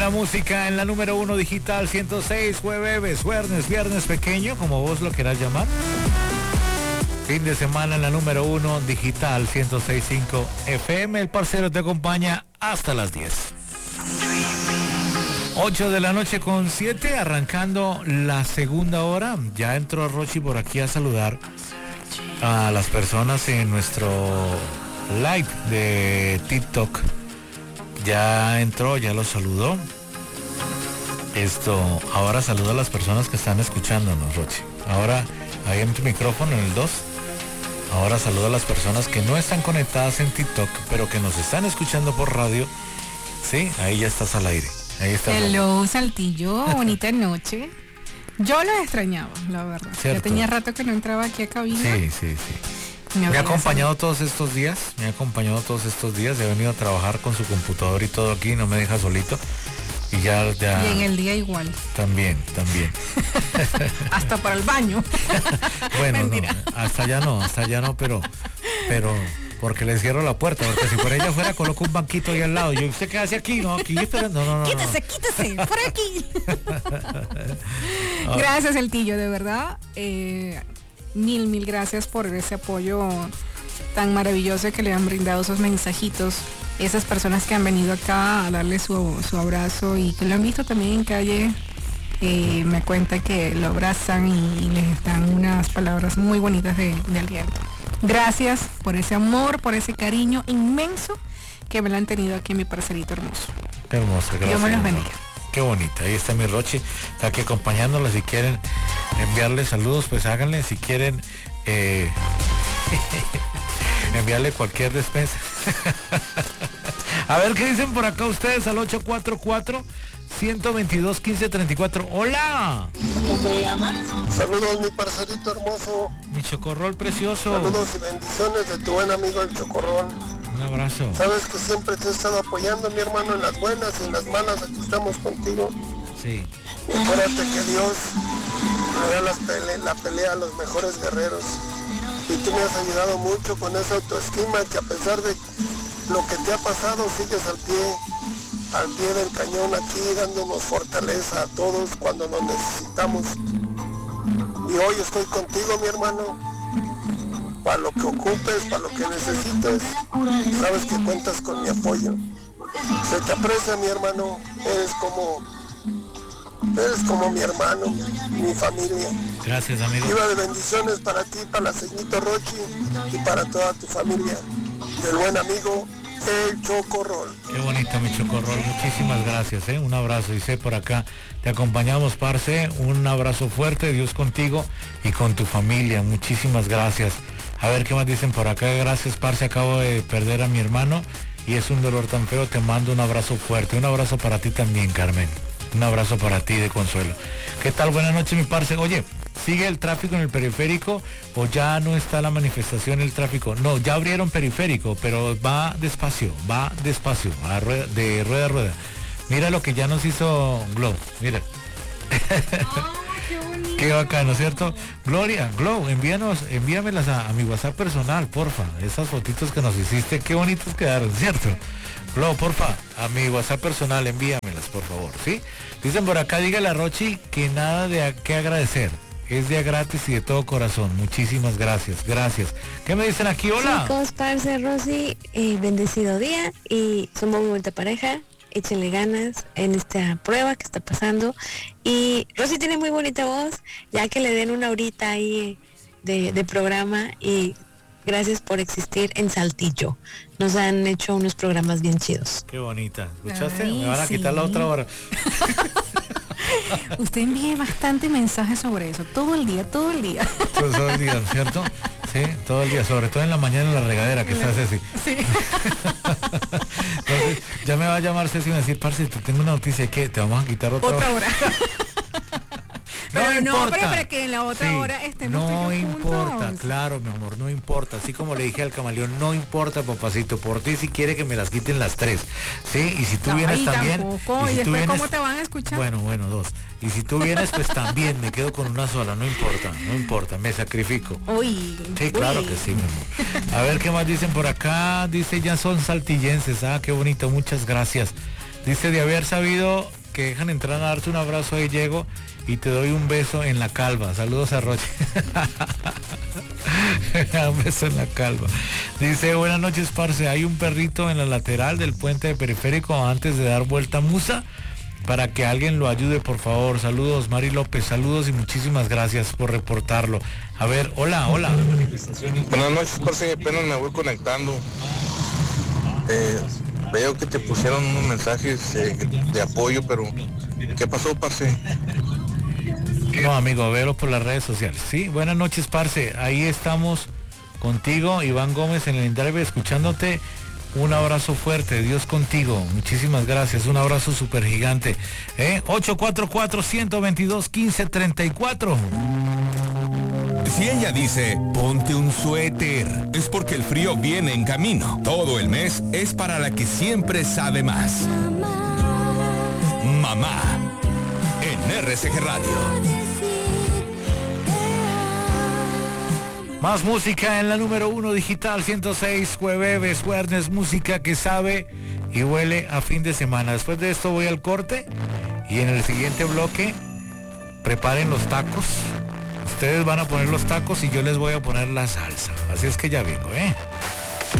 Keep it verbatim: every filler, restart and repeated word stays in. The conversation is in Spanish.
Buena música en la número uno digital ciento seis, jueves, viernes, viernes pequeño, como vos lo querás llamar. Fin de semana en la número uno digital ciento seis punto cinco F M. El parcero te acompaña hasta las diez. ocho de la noche con siete, arrancando la segunda hora. Ya entró Rochi por aquí a saludar a las personas en nuestro live de TikTok. Ya entró, ya los saludó. Esto, ahora saluda a las personas que están escuchándonos, Rochi. Ahora, ahí en tu micrófono, en el dos. Ahora saluda a las personas que no están conectadas en TikTok, pero que nos están escuchando por radio. Sí, ahí ya estás al aire. Ahí está. Hello, Saltillo, bonita noche. Yo lo extrañaba, la verdad. ¿Cierto? Ya tenía rato que no entraba aquí a cabina. Sí, sí, sí. Me, me ha acompañado todos estos días, me ha acompañado todos estos días, he venido a trabajar con su computador y todo aquí, no me deja solito. Y ya, ya. Y en el día igual. También, también. Hasta para el baño. Bueno, no, hasta allá no, hasta allá no, pero, pero, porque le cierro la puerta, porque si por ella fuera coloco un banquito ahí al lado. Yo, ¿usted qué hace aquí? No, aquí esperando. No, no, no. Quítese, quítese, por aquí. Gracias, El Tillo, de verdad. Eh, Mil, mil gracias por ese apoyo tan maravilloso que le han brindado esos mensajitos, esas personas que han venido acá a darle su, su abrazo y que lo han visto también en calle. Eh, me cuenta que lo abrazan y, y les dan unas palabras muy bonitas de, de aliento. Gracias por ese amor, por ese cariño inmenso que me lo han tenido aquí, mi parcerito hermoso. Qué hermoso, gracias. Dios me los bendiga. Qué bonita, ahí está mi Rochi, está aquí acompañándola. Si quieren enviarle saludos, pues háganle. Si quieren eh, enviarle cualquier despensa. A ver qué dicen por acá ustedes al ocho cuatro cuatro, uno dos dos, uno cinco tres cuatro. ¡Hola! Saludos, mi parcerito hermoso. Mi chocorrol precioso. Saludos y bendiciones de tu buen amigo el Chocorrol. Un abrazo. Sabes que siempre te he estado apoyando, mi hermano, en las buenas y en las malas. Aquí estamos contigo. Sí. Y acuérdate que Dios le da las pele la pelea a los mejores guerreros. Y tú me has ayudado mucho con esa autoestima, que a pesar de lo que te ha pasado, sigues al pie, al pie del cañón aquí, dándonos fortaleza a todos cuando nos necesitamos. Y hoy estoy contigo, mi hermano. Para lo que ocupes, para lo que necesites, sabes que cuentas con mi apoyo. Se te aprecia, mi hermano. Eres como, eres como mi hermano, mi familia. Gracias, amigo. Viva de bendiciones para ti, para la señorita Rochi y para toda tu familia. Del buen amigo El Chocorrol. Qué bonito, mi Chocorrol. Muchísimas gracias, ¿eh? Un abrazo. Y sé por acá, te acompañamos, parce. Un abrazo fuerte, Dios contigo y con tu familia. Muchísimas gracias. A ver qué más dicen por acá. Gracias, parce. Acabo de perder a mi hermano y es un dolor tan feo. Te mando un abrazo fuerte. Un abrazo para ti también, Carmen. Un abrazo para ti de consuelo. ¿Qué tal? Buenas noches, mi parce. Oye, ¿sigue el tráfico en el periférico o ya no está la manifestación en el tráfico? No, ya abrieron periférico, pero va despacio, va despacio, a rueda, de rueda a rueda. Mira lo que ya nos hizo Glow, mira. Qué bacano, ¿cierto? Gloria, Glow, envíanos, envíamelas a, a mi WhatsApp personal, porfa. Esas fotitos que nos hiciste, qué bonitos quedaron, ¿cierto? Glow, porfa, a mi WhatsApp personal, envíamelas, por favor, ¿sí? Dicen por acá, dígale a Rochi que nada de a, que agradecer. Es de gratis y de todo corazón. Muchísimas gracias, gracias. ¿Qué me dicen aquí? Hola. Chicos, parce, Rosy, eh, bendecido día y somos muy buena pareja. Échenle ganas en esta prueba que está pasando. Y Rosy tiene muy bonita voz, ya que le den una horita ahí de, de programa y gracias por existir en Saltillo. Nos han hecho unos programas bien chidos. Qué bonita. ¿Escuchaste? Ay, Me van a sí. quitar la otra hora. Usted envíe bastante mensajes sobre eso, todo el día, todo el día. Todo, todo el día, ¿cierto? Sí, todo el día, sobre todo en la mañana en la regadera, que está Ceci. Sí. Entonces, ya me va a llamar Ceci y me va a decir, parce, te tengo una noticia, que te vamos a quitar otra, Otra hora. hora. No Pero no, importa. pero para que en la otra Sí, hora estemos no tú y yo importa, juntos. claro, mi amor, no importa. Así como le dije al camaleón, no importa, papacito, por ti si quiere que me las quiten las tres. Sí, y si tú No, vienes y también. tampoco, y y si tú después, vienes, ¿cómo te van a escuchar? Bueno, bueno, dos. Y si tú vienes, pues también me quedo con una sola, no importa, no importa, me sacrifico. Uy. Sí, claro uy. que sí, mi amor. A ver qué más dicen por acá. Dice, ya son saltillenses. Ah, qué bonito, muchas gracias. Dice, de haber sabido que dejan entrar a darte un abrazo, ahí llego y te doy un beso en la calva. Saludos a Roche. Un beso en la calva. Dice, buenas noches, parce. Hay un perrito en la lateral del puente de periférico antes de dar vuelta a Musa, para que alguien lo ayude, por favor. Saludos, Mari López. Saludos y muchísimas gracias por reportarlo. A ver, hola, hola. Buenas noches, parce. Apenas me voy conectando. Eh, veo que te pusieron unos mensajes eh, de apoyo, pero ¿qué pasó, parce? No, amigo, velo por las redes sociales. Sí, buenas noches, parce. Ahí estamos contigo, Iván Gómez, en el Indrive, escuchándote. Un abrazo fuerte, Dios contigo. Muchísimas gracias, un abrazo súper gigante. ¿Eh? ocho cuatro cuatro, uno dos dos, uno cinco tres cuatro. Si ella dice, ponte un suéter, es porque el frío viene en camino. Todo el mes es para la que siempre sabe más. Mamá, en R C G Radio. Más música en la número uno digital ciento seis, jueves, viernes, música que sabe y huele a fin de semana. Después de esto voy al corte y en el siguiente bloque preparen los tacos. Ustedes van a poner los tacos y yo les voy a poner la salsa. Así es que ya vengo, ¿eh?